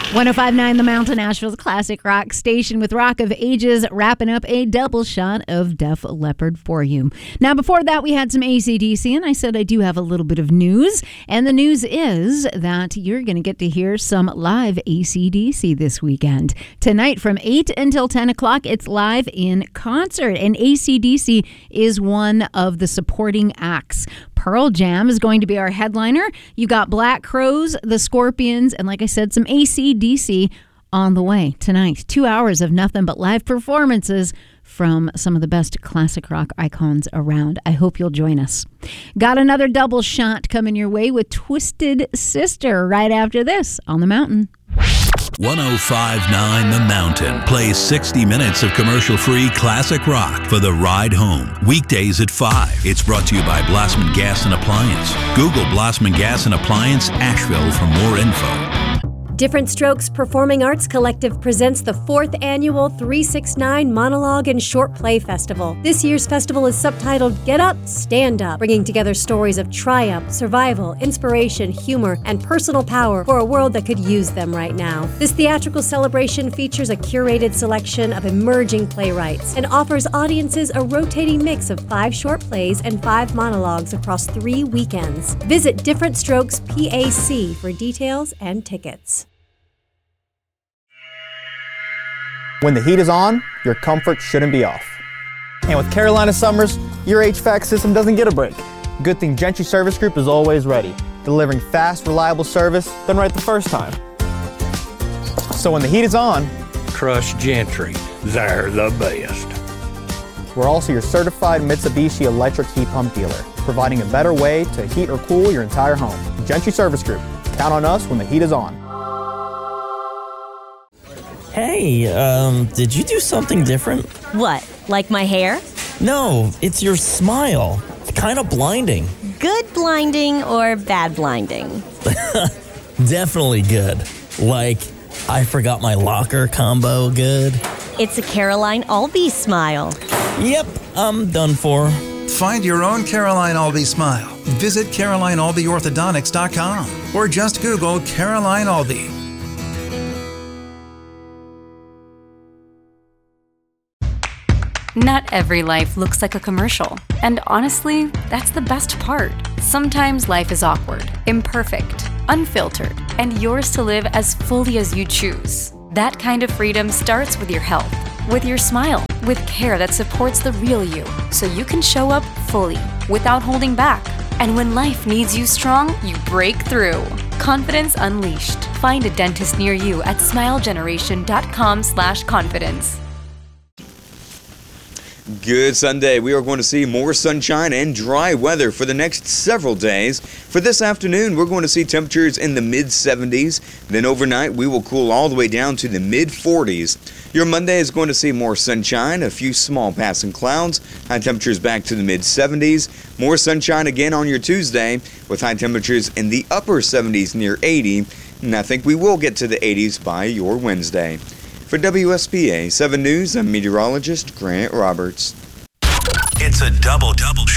105.9 The Mountain, Nashville's classic rock station with Rock of Ages wrapping up a double shot of Def Leppard for you. Now, before that, we had some AC/DC, and I said I do have a little bit of news. And the news is that you're going to get to hear some live AC/DC this weekend. Tonight from 8 until 10 o'clock, it's live in concert. And AC/DC is one of the supporting acts. Pearl Jam is going to be our headliner. You got Black Crowes, the Scorpions, and like I said, some AC/DC on the way tonight. 2 hours of nothing but live performances from some of the best classic rock icons around. I hope you'll join us. Got another double shot coming your way with Twisted Sister right after this on The Mountain. 105.9 The Mountain plays 60 minutes of commercial-free classic rock for the ride home. Weekdays at 5. It's brought to you by Blossman Gas and Appliance. Google Blossman Gas and Appliance Asheville for more info. Different Strokes Performing Arts Collective presents the 4th annual 369 Monologue and Short Play Festival. This year's festival is subtitled Get Up, Stand Up, bringing together stories of triumph, survival, inspiration, humor, and personal power for a world that could use them right now. This theatrical celebration features a curated selection of emerging playwrights and offers audiences a rotating mix of 5 short plays and 5 monologues across 3 weekends. Visit Different Strokes PAC for details and tickets. When the heat is on, your comfort shouldn't be off. And with Carolina Summers, your HVAC system doesn't get a break. Good thing Gentry Service Group is always ready, delivering fast, reliable service done right the first time. So when the heat is on, trust Gentry. They're the best. We're also your certified Mitsubishi electric heat pump dealer, providing a better way to heat or cool your entire home. Gentry Service Group. Count on us when the heat is on. Hey, did you do something different? What, like my hair? No, it's your smile. It's kind of blinding. Good blinding or bad blinding? Definitely good. Like, I forgot my locker combo good. It's a Caroline Albee smile. Yep, I'm done for. Find your own Caroline Albee smile. Visit CarolineAlbeeOrthodontics.com or just Google Caroline Albee. Not every life looks like a commercial. And honestly, that's the best part. Sometimes life is awkward, imperfect, unfiltered, and yours to live as fully as you choose. That kind of freedom starts with your health, with your smile, with care that supports the real you, so you can show up fully, without holding back. And when life needs you strong, you break through. Confidence Unleashed. Find a dentist near you at smilegeneration.com/confidence. Good Sunday. We are going to see more sunshine and dry weather for the next several days. For this afternoon, we're going to see temperatures in the mid-70s. Then overnight, we will cool all the way down to the mid-40s. Your Monday is going to see more sunshine, a few small passing clouds, high temperatures back to the mid-70s. More sunshine again on your Tuesday with high temperatures in the upper 70s near 80. And I think we will get to the 80s by your Wednesday. For WSPA 7 News, I'm meteorologist Grant Roberts. It's a double